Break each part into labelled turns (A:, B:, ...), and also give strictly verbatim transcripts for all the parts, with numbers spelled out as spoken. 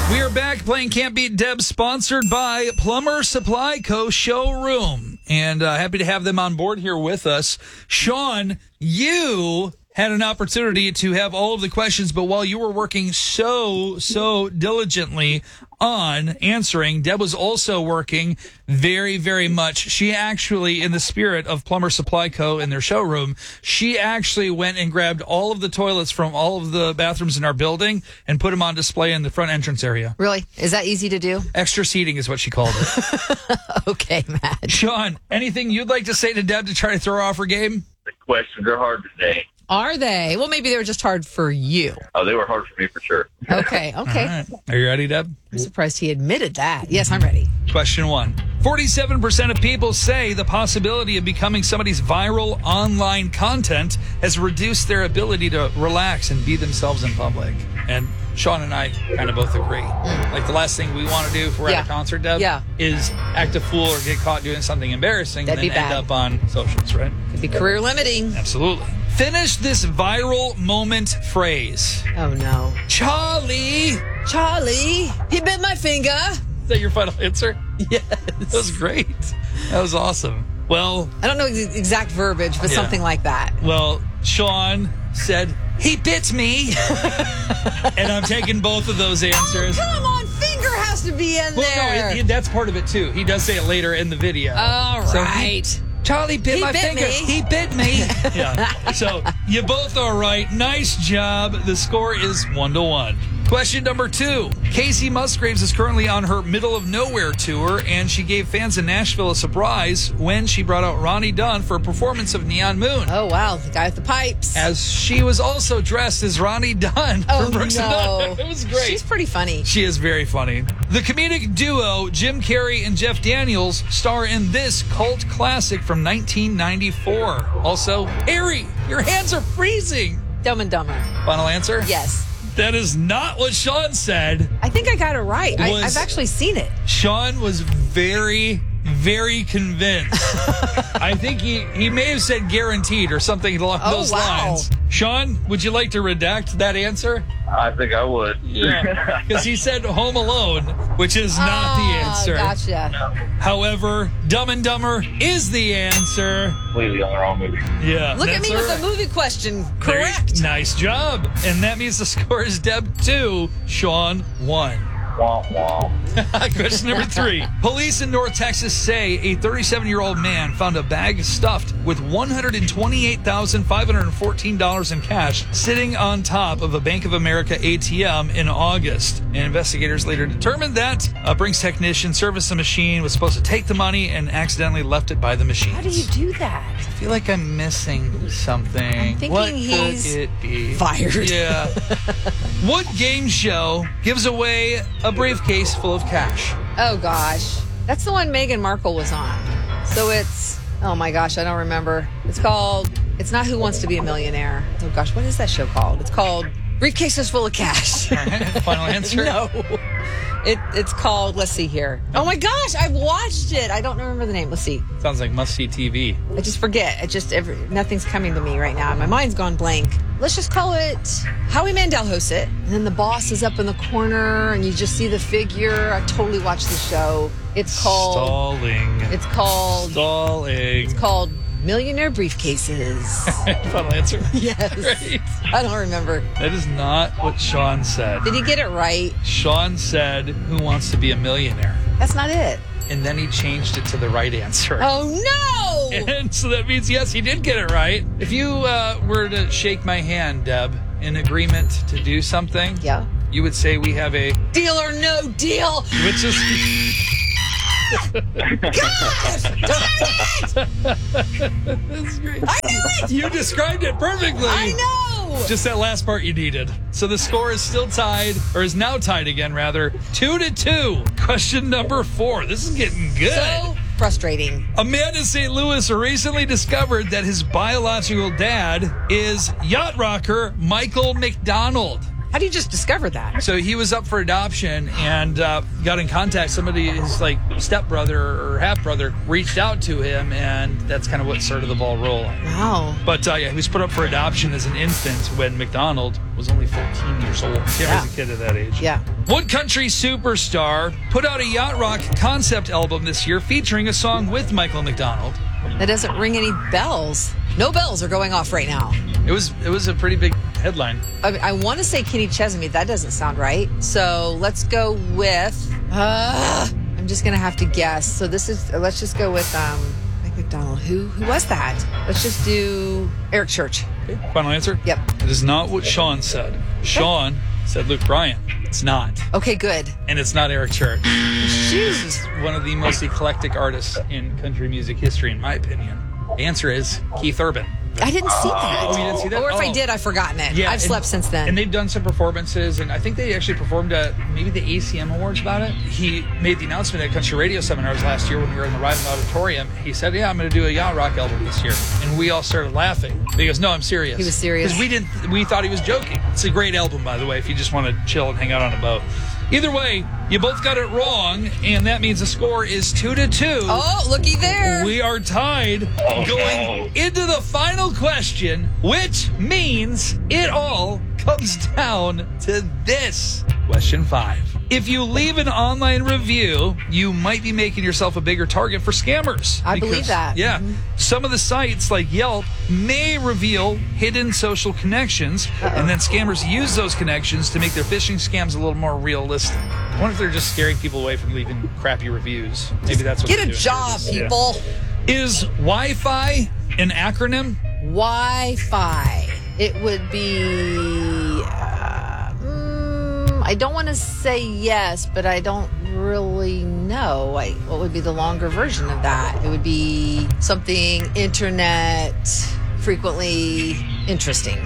A: We are back playing Can't Beat Deb, sponsored by Plumber Supply Co. Showroom. And uh, happy to have them on board here with us. Sean, you had an opportunity to have all of the questions, but while you were working so, so diligently on answering, Deb was also working very, very much. She actually, in the spirit of Plumber Supply Co. in their showroom, she actually went and grabbed all of the toilets from all of the bathrooms in our building and put them on display in the front entrance area.
B: Really? Is that easy to do?
A: Extra seating is what she called it.
B: Okay, Matt.
A: Sean, anything you'd like to say to Deb to try to throw her off her game?
C: The questions are hard today.
B: Are they? Well, maybe they were just hard for you.
C: Oh, they were hard for me for sure.
B: Okay, okay.
A: All right. Are you ready, Deb?
B: I'm surprised he admitted that. Yes, I'm ready.
A: Question one. forty-seven percent of people say the possibility of becoming somebody's viral online content has reduced their ability to relax and be themselves in public. And Sean and I kind of both agree. Like, the last thing we want to do if we're
B: Yeah.
A: at a concert, Deb,
B: Yeah.
A: is act a fool or get caught doing something embarrassing
B: That'd
A: and
B: be
A: then end
B: bad.
A: up on socials, right?
B: Could be career limiting.
A: Absolutely. Finish this viral moment phrase.
B: Oh, no.
A: Charlie! Is
B: Charlie, he bit my finger.
A: that your final answer?
B: Yes.
A: That was great. That was awesome. Well,
B: I don't know the exact verbiage, but
A: Yeah.
B: something like that.
A: well, Sean said, he bit me. And I'm taking both of those answers.
B: Oh, come on. Finger has to be in
A: Well,
B: there.
A: no, it, it, that's part of it, too. He does say it later in the video.
B: All
A: So he-
B: right.
A: Charlie bit
B: He
A: my
B: bit
A: finger.
B: me.
A: He bit me. Yeah. So you both are right. Nice job. The score is one to one. Question number two. Casey Musgraves is currently on her Middle of Nowhere tour, and she gave fans in Nashville a surprise when she brought out Ronnie Dunn for a performance of Neon Moon.
B: Oh, wow. The guy with the pipes.
A: As she was also dressed as Ronnie Dunn
B: oh,
A: from Brooks and
B: no.
A: Dunn. It was great.
B: She's pretty funny.
A: She is very funny. The comedic duo Jim Carrey and Jeff Daniels star in this cult classic from nineteen ninety-four. Also, Harry, your hands are freezing.
B: Dumb and Dumber.
A: Final answer?
B: Yes.
A: That is not what Sean said.
B: I think I got it right. I,
A: Was-
B: I've actually seen it.
A: Sean was very, very convinced. I think he, he may have said guaranteed or something along
B: Oh,
A: those
B: wow.
A: lines. Sean, would you like to redact that answer?
C: I think I would.
A: Yeah. Because he said Home Alone, which is not
B: Ah,
A: the answer.
B: Gotcha.
A: However, Dumb and Dumber is the answer.
C: Completely on the wrong movie.
A: Yeah.
B: Look at
A: that's
B: me with
A: all
B: the
A: right.
B: movie question.
A: Very
B: Correct.
A: Nice job. And that means the score is Deb two, Sean one.
C: Wah, wah.
A: Question number three. Police in North Texas say a thirty-seven-year-old man found a bag stuffed with one hundred twenty-eight thousand five hundred fourteen dollars in cash sitting on top of a Bank of America A T M in August. And investigators later determined that a Brinks technician serviced the machine, was supposed to take the money, and accidentally left it by the machine.
B: How do you do that?
A: I feel like I'm missing something.
B: I'm thinking
A: what
B: he's
A: could it be?
B: fired.
A: Yeah. What game show gives away a briefcase full of cash?
B: Oh, gosh. That's the one Meghan Markle was on. So it's, oh my gosh, I don't remember. It's called, it's not Who Wants to Be a Millionaire. Oh gosh, what is that show called? It's called Briefcases Full of Cash.
A: Final answer?
B: No. It, it's called, let's see here. Oh my gosh, I've watched it. I don't remember the name. Let's see.
A: Sounds like must-see T V.
B: I just forget. It just, every, nothing's coming to me right now. My mind's gone blank. Let's just call it Howie Mandel hosts it. And then the boss is up in the corner and you just see the figure. I totally watched the show. It's called,
A: Stalling.
B: it's called,
A: Stalling.
B: it's called Millionaire Briefcases.
A: Final answer?
B: Yes.
A: Great.
B: I don't remember.
A: That is not what Sean said.
B: Did he get it right?
A: Sean said, who wants to be a millionaire?
B: That's not it.
A: And then he changed it to the right answer.
B: Oh no!
A: And so that means, yes, he did get it right. If you uh, were to shake my hand, Deb, in agreement to do something,
B: Yeah.
A: you would say we have a...
B: Deal or no deal?
A: Which is...
B: Gosh! Darn it!
A: That's great.
B: I knew it!
A: You described it perfectly.
B: I know!
A: Just that last part you needed. So the score is still tied, or is now tied again, rather. Two to two. Question number four. This is getting good.
B: So frustrating.
A: A man in Saint Louis recently discovered that his biological dad is yacht rocker Michael McDonald.
B: How do you just discover that?
A: So he was up for adoption and uh, got in contact. Somebody, his like stepbrother or half brother, reached out to him, and that's kind of what started the ball rolling.
B: Wow.
A: But uh, yeah, he was put up for adoption as an infant when McDonald was only fourteen years old. He
B: Yeah.
A: was a kid at that age.
B: Yeah.
A: One country superstar put out a yacht rock concept album this year featuring a song with Michael McDonald.
B: That doesn't ring any bells. No bells are going off right now.
A: It was it was a pretty big headline.
B: I, I want to say Kenny Chesney. That doesn't sound right. So let's go with. Uh, I'm just gonna have to guess. So this is. Let's just go with um, Mike McDonald. Who who was that? Let's just do Eric Church.
A: Okay, final answer?
B: Yep.
A: It is not what Sean said. Sean said Luke Bryan. It's not.
B: Okay, good.
A: And it's not Eric Church.
B: Jesus.
A: One of the most eclectic artists in country music history, in my opinion. The answer is Keith Urban.
B: I didn't see that.
A: Oh, you didn't see that?
B: Or if I
A: Oh.
B: did, I've forgotten it.
A: Yeah,
B: I've
A: and-
B: slept since then.
A: And they've done some performances, and I think they actually performed at maybe the A C M Awards about it. He made the announcement at Country Radio Seminars last year when we were in the Ryman Auditorium. He said, yeah, I'm going to do a yacht rock album this year. And we all started laughing. He goes, no, I'm serious.
B: He was serious.
A: Because we didn't, we thought he was joking. It's a great album, by the way, if you just want to chill and hang out on a boat. Either way, you both got it wrong, and that means the score is two to two.
B: oh, looky there.
A: We are tied
C: Oh,
A: going
C: no.
A: into the final question, which means it all comes down to this. Question five. If you leave an online review, you might be making yourself a bigger target for scammers.
B: I believe that.
A: Yeah.
B: Mhm.
A: Some of the sites like Yelp may reveal hidden social connections, and then scammers use those connections to make their phishing scams a little more realistic. I wonder if they're just scaring people away from leaving crappy reviews. Maybe that's what
B: Get
A: they're
B: a
A: doing.
B: job,
A: Yeah.
B: people.
A: Is Wi-Fi an acronym?
B: Wi-Fi. It would be. Uh, mm, I don't want to say yes, but I don't really know. Like, what would be the longer version of that? It would be something internet frequently interesting.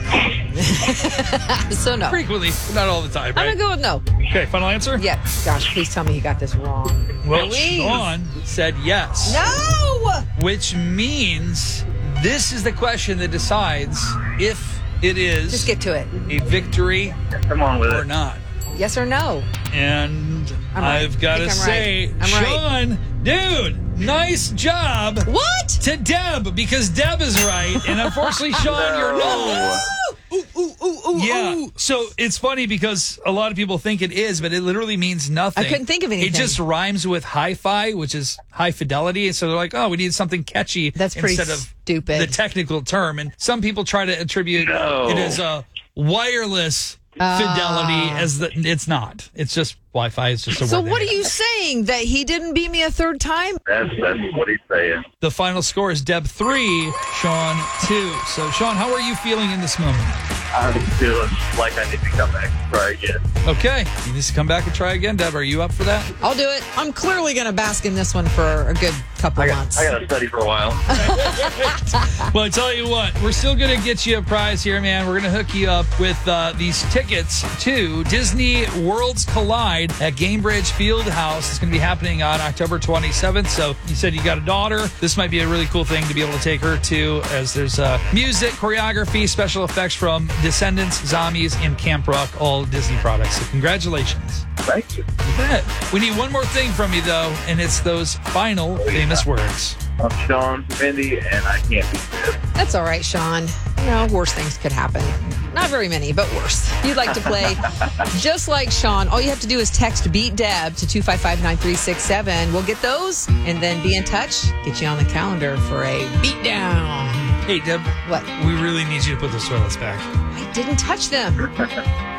B: So no.
A: Frequently, not all the time,
B: I'm
A: right?
B: gonna go with no.
A: Okay, final answer?
B: Yeah. Gosh, please tell me he got this wrong.
A: Well,
B: Please.
A: Sean said yes.
B: No.
A: Which means this is the question that decides if it is
B: Just get to it.
A: a victory
C: Come on with
A: or
C: it.
A: not.
B: Yes or no?
A: And
B: I'm right.
A: I've got
B: I
A: to
B: think I'm
A: say,
B: right. I'm right.
A: Sean, dude, nice job
B: What?
A: to Deb, because Deb is right. And unfortunately, Sean, you're not.
B: Ooh, ooh, ooh, ooh,
A: Yeah.
B: ooh.
A: So it's funny because a lot of people think it is, but it literally means nothing.
B: I couldn't think of
A: It
B: anything.
A: just rhymes with hi-fi, which is high fidelity. And so they're like, oh, we need something catchy
B: That's pretty
A: instead of
B: stupid.
A: the technical term. And some people try to attribute
C: No.
A: it as a wireless
B: Ah.
A: fidelity as the, it's not. It's just Wi-Fi. It's just a
B: So
A: word they
B: what are
A: made
B: you
A: up.
B: saying? That he didn't beat me a third time?
C: That's, that's what he's saying.
A: The final score is Deb three, Sean two. So Sean, how are you feeling in this moment?
C: I'm feeling like I need to come back and try again.
A: Okay. You need to come back and try again. Deb, are you up for that?
B: I'll do it. I'm clearly going to bask in this one for a good couple
C: I got,
B: months.
C: I got to study for a while.
A: Well, I tell you what, we're still going to get you a prize here, man. We're going to hook you up with uh, these tickets to Disney Worlds Collide at Gamebridge Fieldhouse. It's going to be happening on October twenty-seventh. So you said you got a daughter. This might be a really cool thing to be able to take her to, as there's uh, music, choreography, special effects from Descendants, Zombies, and Camp Rock, all Disney products. So congratulations.
C: Thank you.
A: You bet. We need one more thing from you, though, and it's those final famous words.
C: I'm Sean from Indy, and I can't be this.
B: That's all right, Sean. You know, worse things could happen. Not very many, but worse. If you'd like to play just like Sean, all you have to do is text Beat Deb to two five five nine three six seven. We'll get those and then be in touch. Get you on the calendar for a beatdown.
A: Hey, Deb,
B: What?
A: we really need you to put those toilets back.
B: I didn't touch them.